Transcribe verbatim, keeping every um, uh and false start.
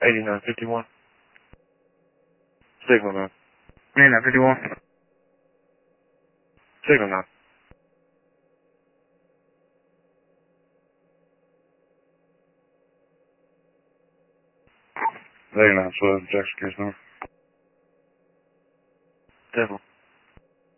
eighty-nine fifty-one. Signal nine. eighty-nine fifty-one. Signal nine. eighty-nine twelve, Jackson case number. Devil.